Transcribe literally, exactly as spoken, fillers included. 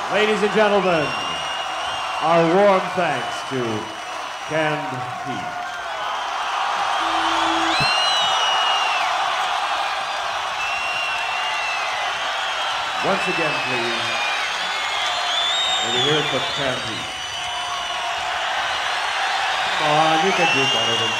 Ladies and gentlemen, our warm thanks to Canned Heat. Once again, please, may we hear it for Canned Heat. Come on, you can do better than